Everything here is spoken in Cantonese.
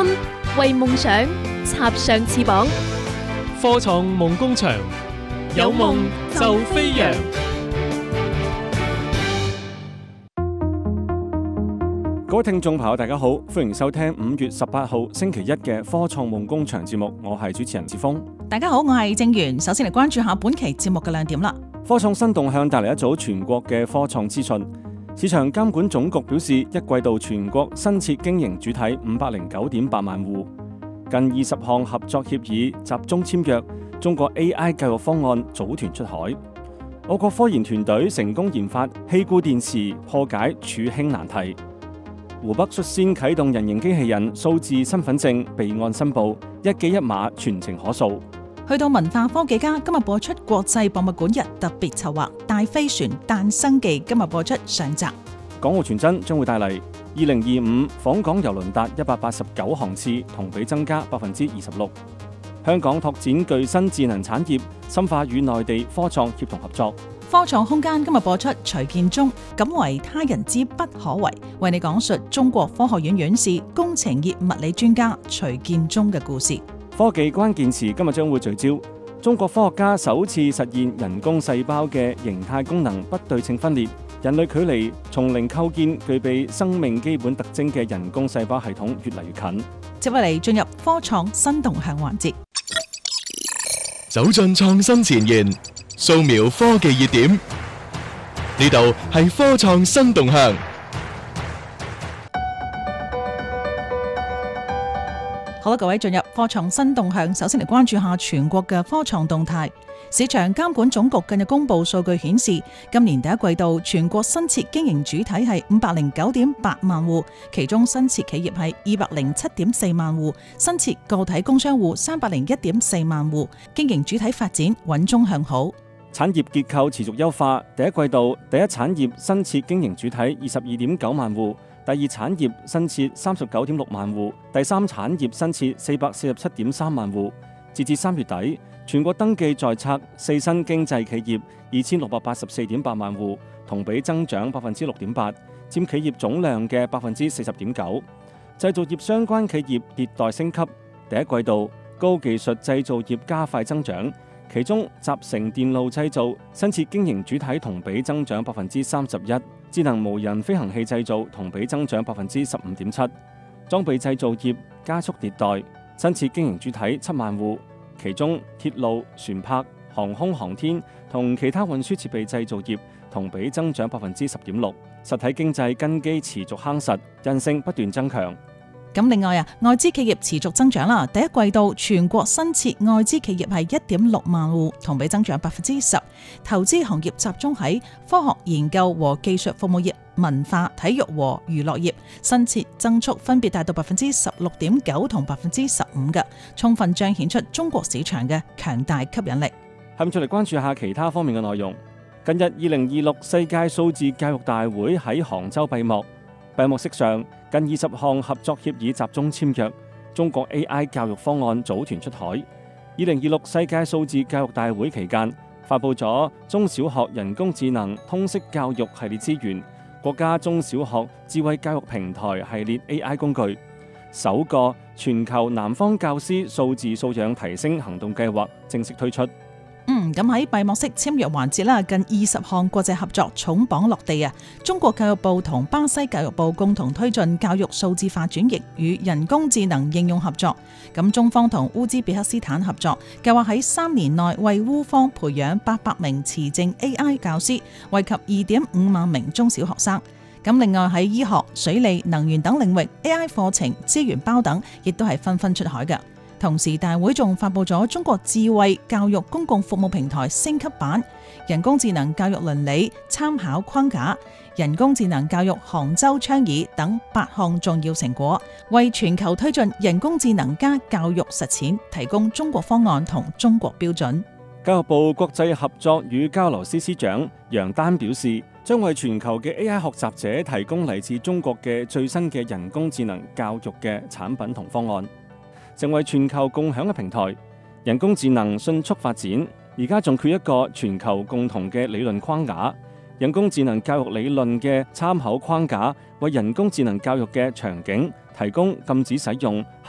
為夢想插上翅膀。 科創夢工場，有夢就飛揚。 各位聽眾朋友大家好，歡迎收聽5月18號星期一嘅科創夢工場節目，我係主持人志峰。 大家好，我係正源。首先嚟關注下本期節目嘅亮點啦。 科創新動向帶嚟一組全國嘅科創資訊。市場監管總局表示，一季度全國新設經營主體509.8萬戶，近20項合作協議集中簽約，中國 AI 教育方案組團出海。我國科研團隊成功研發氣固電池，破解儲氫難題。湖北率先啟動人形機器人數字身份證備案申報，一記一碼全程可掃。 去到文化科技家今日播出國際博物館日特別籌劃大飛船誕生記，今日播出上集。 港澳傳真將會帶嚟2025訪港郵輪達189航次，同比增加26%。香港拓展具新智能產業，深化與內地科創協同合作。 科創空間今日播出徐建中敢為他人之不可為，為你講述中國科學院院士工程業物理專家徐建中嘅故事。 科技關鍵詞今日將會聚焦中國科學家首次實現人工細胞嘅形態功能不對稱分裂，人類距離從零構建具備生命基本特徵嘅人工細胞系統越嚟越近。 接落嚟進入科創新動向環節， 走進創新前沿，掃描科技熱點，呢度係科創新動向。 好啦，各位進入科創新動向，首先嚟關注下全國嘅科創動態。市場監管總局近日公布數據顯示，今年第一季度全國新設經營主體係509.8萬戶，其中新設企業係207.4萬戶，新設個體工商戶301.4萬戶，經營主體發展穩中向好。 產業結構持續優化，第一季度第一產業新設經營主體22.9萬戶，第二產業新設39.6萬戶，第三產業新設447.3萬戶。截至3月底，全國登記在冊4新經濟企業2684.8萬戶，同比增長6.8%，佔企業總量嘅40.9%。製造業相關企業迭代升級，第一季度高技術製造業加快增長，其中集成電路製造新設經營主體同比增長31%，智能無人飛行器製造同比增長15.7%，裝備製造業加速迭代，新設經營主體7萬戶，其中鐵路、船舶、航空航天同其他運輸設備製造業同比增長10.6%，實體經濟根基持續夯實，韌性不斷增強。 咁另外外資企業持續增長啦，第一季度全國新設外資企業係1.6萬戶，同比增長10%。投資行業集中喺科學研究和技術服務業、文化體育和娛樂業，新設增速分別達到16.9%同15%嘅，充分彰顯出中國市場嘅強大吸引力。 下面再嚟關注下其他方面嘅內容。近日2026世界數字教育大會喺杭州閉幕。閉幕式上，近20項合作協議集中簽約，中國 AI 教育方案組團出海。2026世界數字教育大會期間，發佈咗中小學人工智能通識教育系列資源、國家中小學智慧教育平台系列 AI 工具，首個全球南方教師數字素養提升行動計劃正式推出。 咁喺閉幕式簽約環節啦，近20項國際合作重磅落地啊！中國教育部同巴西教育部共同推進教育數字化轉型與人工智能應用合作。咁中方同烏茲別克斯坦合作，計劃喺3年內為烏方培養800名持證 AI 教師，惠及2.5萬名中小學生。咁另外喺醫學、水利、能源等領域 AI 課程資源包等，亦都係紛紛出海嘅。同時，大會仲發佈咗中國智慧教育公共服務平台升級版、人工智能教育倫理參考框架、人工智能教育杭州倡議等8項重要成果，為全球推進人工智能加教育實踐提供中國方案同中國標準。 教育部國際合作與交流司司長楊丹表示，將為全球嘅 AI 學習者提供嚟自中國嘅最新嘅人工智能教育嘅產品同方案，成為全球共享嘅平台。人工智能迅速發展，而家仲缺一個全球共同嘅理論框架。人工智能教育理論嘅參考框架，為人工智能教育嘅場景提供禁止使用、